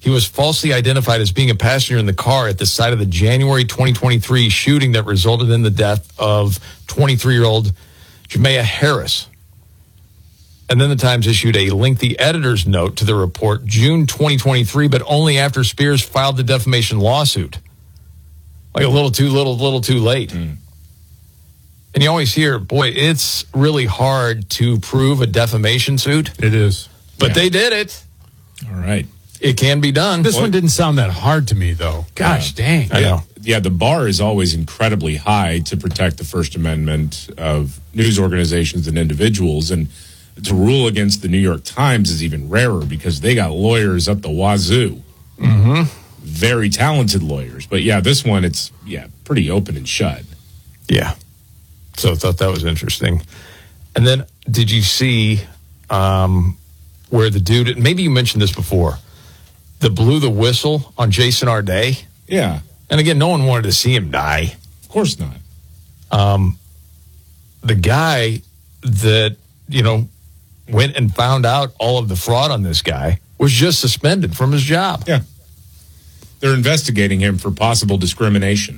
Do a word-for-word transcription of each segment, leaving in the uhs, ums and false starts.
He was falsely identified as being a passenger in the car at the site of the January twenty twenty-three shooting that resulted in the death of twenty-three-year-old Jamea Harris. And then the Times issued a lengthy editor's note to the report June twenty twenty-three, but only after Spears filed the defamation lawsuit. Like a little too little, little too late. Mm. And you always hear, boy, it's really hard to prove a defamation suit. It is. But yeah. they did it. All right. It can be done. This what? one didn't sound that hard to me, though. Gosh, yeah. dang. I know. Yeah, the bar is always incredibly high to protect the First Amendment of news organizations and individuals. And to rule against the New York Times is even rarer because they got lawyers up the wazoo. Mm-hmm. Very talented lawyers. But, yeah, this one, it's, yeah, pretty open and shut. Yeah. So I thought that was interesting. And then did you see um, where the dude, maybe you mentioned this before, that blew the whistle on Jason Arday? Yeah. And again, no one wanted to see him die. Of course not. Um, the guy that, you know, went and found out all of the fraud on this guy was just suspended from his job. Yeah. They're investigating him for possible discrimination.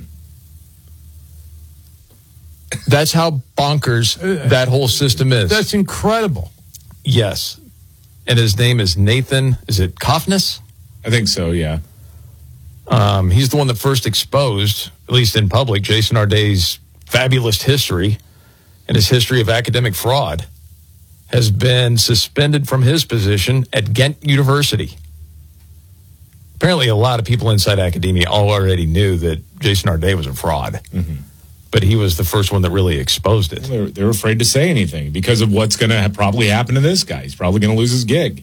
That's how bonkers that whole system is. That's incredible. Yes. And his name is Nathan, is it Kofnis? I think so, yeah. Um, he's the one that first exposed, at least in public, Jason Arday's fabulous history and his history of academic fraud, has been suspended from his position at Ghent University. Apparently, a lot of people inside academia already knew that Jason Arday was a fraud. Mm-hmm. But he was the first one that really exposed it. Well, they're, they're afraid to say anything because of what's going to ha- probably happen to this guy. He's probably going to lose his gig.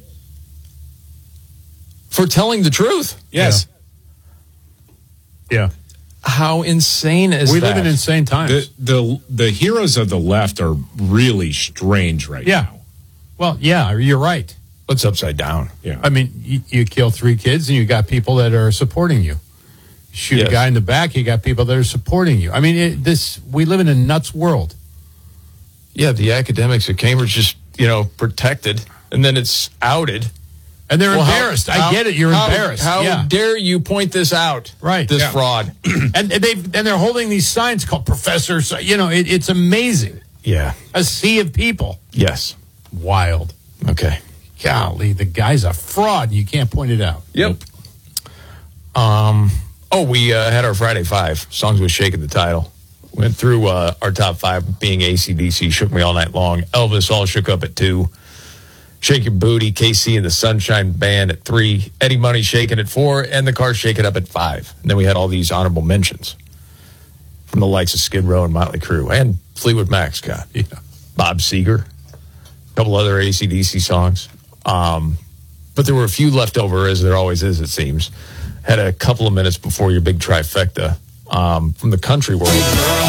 For telling the truth. Yes. Yeah. yeah. How insane is we that? We live in insane times. The, the the heroes of the left are really strange right yeah. now. Well, yeah, you're right. What's upside down? Yeah. I mean, you, you kill three kids and you got people that are supporting you. Shoot yes. a guy in the back, you got people that are supporting you. I mean, it, this we live in a nuts world. Yeah, the academics at Cambridge just, you know, protected, and then it's outed. And they're well, embarrassed. How, I get it. You're how, embarrassed. How yeah. dare you point this out? Right. This yeah. fraud. and they and they're holding these signs called professors. You know, it, it's amazing. Yeah. A sea of people. Yes. Wild. Okay. Golly, the guy's a fraud. You can't point it out. Yep. Nope. Um. Oh, we uh, had our Friday Five songs with Shaking the Title. Went through uh, our top five being A C D C, Shook Me All Night Long. Elvis All Shook Up at two. Shake Your Booty, K C and the Sunshine Band at three. Eddie Money Shaking at four. And the Cars Shake It Up at five. And then we had all these honorable mentions from the likes of Skid Row and Motley Crue and Fleetwood Mac, Scott. Yeah. Bob Seger. A couple other A C D C songs. Um, but there were a few left over, as there always is, it seems. Had a couple of minutes before your big trifecta um, from the country world.